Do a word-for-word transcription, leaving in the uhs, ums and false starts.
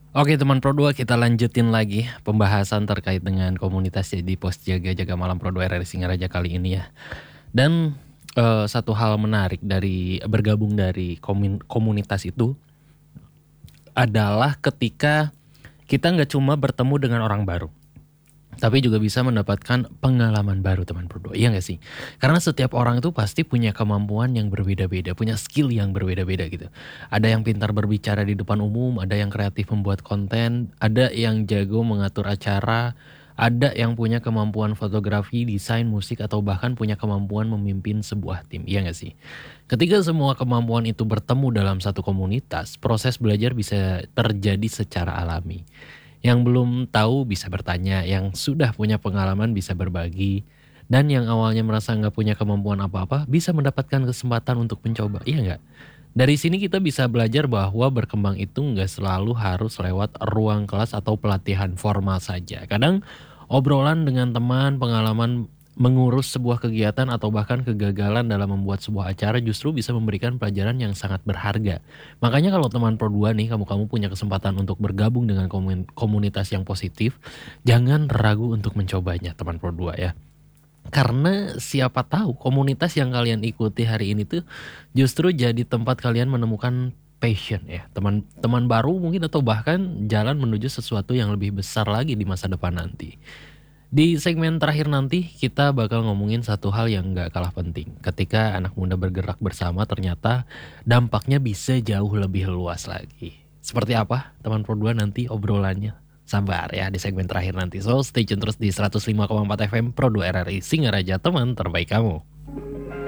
Oke teman Pro dua, kita lanjutin lagi pembahasan terkait dengan komunitas jadi pos jaga jaga malam Pro dua R R I Singaraja kali ini ya. Dan eee, satu hal menarik dari bergabung dari komin komunitas itu adalah ketika kita nggak cuma bertemu dengan orang baru, tapi juga bisa mendapatkan pengalaman baru teman Pro dua, iya nggak sih? Karena setiap orang itu pasti punya kemampuan yang berbeda-beda, punya skill yang berbeda-beda gitu. Ada yang pintar berbicara di depan umum, ada yang kreatif membuat konten, ada yang jago mengatur acara, ada yang punya kemampuan fotografi, desain, musik, atau bahkan punya kemampuan memimpin sebuah tim, iya nggak sih? Ketika semua kemampuan itu bertemu dalam satu komunitas, proses belajar bisa terjadi secara alami. Yang belum tahu bisa bertanya, yang sudah punya pengalaman bisa berbagi, dan yang awalnya merasa nggak punya kemampuan apa-apa bisa mendapatkan kesempatan untuk mencoba, iya nggak? Dari sini kita bisa belajar bahwa berkembang itu nggak selalu harus lewat ruang kelas atau pelatihan formal saja. Kadang obrolan dengan teman, pengalaman mengurus sebuah kegiatan atau bahkan kegagalan dalam membuat sebuah acara justru bisa memberikan pelajaran yang sangat berharga. Makanya kalau teman Pro dua nih, kamu-kamu punya kesempatan untuk bergabung dengan komun- komunitas yang positif, jangan ragu untuk mencobanya teman Pro dua ya. Karena siapa tahu komunitas yang kalian ikuti hari ini tuh justru jadi tempat kalian menemukan passion ya, teman-teman baru mungkin atau bahkan jalan menuju sesuatu yang lebih besar lagi di masa depan nanti. Di segmen terakhir nanti kita bakal ngomongin satu hal yang nggak kalah penting. Ketika anak muda bergerak bersama ternyata dampaknya bisa jauh lebih luas lagi. Seperti apa teman Pro dua nanti obrolannya? Sabar ya di segmen terakhir nanti. So stay tune terus di seratus lima koma empat F M Pro dua R R I Singaraja, teman terbaik kamu.